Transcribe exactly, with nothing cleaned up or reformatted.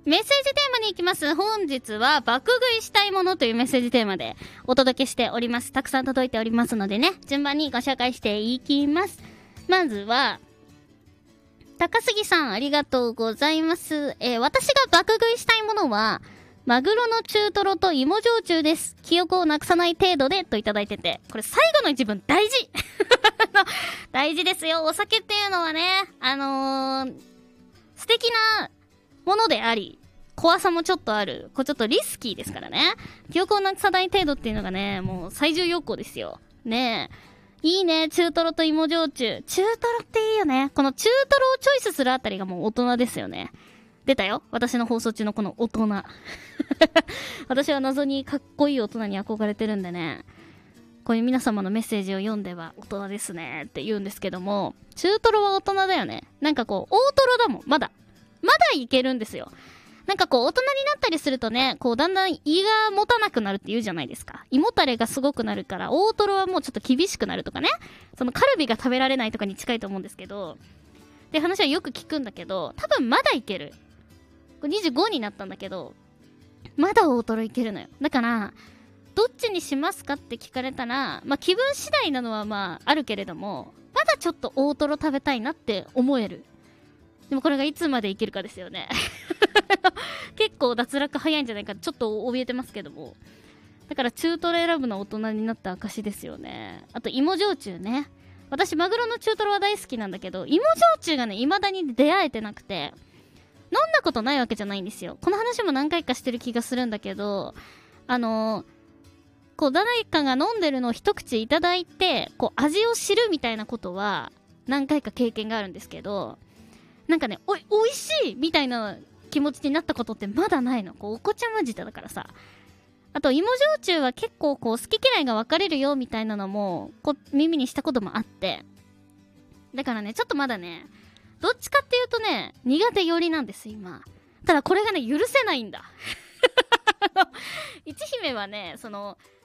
メッセージテーマに行きます。本日は爆食いしたいものというメッセージテーマでお届けしております。たくさん届いておりますのでね、順番にご紹介していきます。まずは高杉さん、ありがとうございます。えー、私が爆食いしたいものはマグロの中トロと芋焼酎です。記憶をなくさない程度でといただいてて、これ最後の一文大事大事ですよ。お酒っていうのはね、あのー、素敵なものであり、怖さもちょっとある。これちょっとリスキーですからね。記憶をなくさない程度っていうのがね、もう最重要項ですよ。ねえ。いいね、中トロと芋焼酎。中トロっていいよね。この中トロをチョイスするあたりがもう大人ですよね。出たよ。私の放送中のこの大人。私は謎にかっこいい大人に憧れてるんでね。こういう皆様のメッセージを読んでは大人ですねって言うんですけども、中トロは大人だよね。なんかこう、大トロだもん。まだ。まだいけるんですよ。なんかこう大人になったりするとね、こうだんだん胃が持たなくなるって言うじゃないですか。胃もたれがすごくなるから、大トロはもうちょっと厳しくなるとかね。そのカルビが食べられないとかに近いと思うんですけど、って話はよく聞くんだけど、多分まだいける。にじゅうごになったんだけど、まだ大トロいけるのよ。だから、どっちにしますかって聞かれたら、まあ気分次第なのはまああるけれども、まだちょっと大トロ食べたいなって思える。でもこれがいつまでいけるかですよね。結構脱落早いんじゃないかちょっと怯えてますけども。だから中トロ選ぶのは大人になった証ですよね。あと芋焼酎ね。私マグロの中トロは大好きなんだけど、芋焼酎がね未だに出会えてなくて、飲んだことないわけじゃないんですよ。この話も何回かしてる気がするんだけど、あのー、こう誰かが飲んでるのを一口いただいて、こう味を知るみたいなことは何回か経験があるんですけど、なんかね、おい、おいしいみたいな気持ちになったことってまだないの。こう、お子ちゃま舌だからさ。あと、芋焼酎は結構こう、好き嫌いが分かれるよみたいなのも、こう、耳にしたこともあって。だからね、ちょっとまだね、どっちかっていうとね、苦手寄りなんです、今。ただこれがね、許せないんだ。一姫はね、その、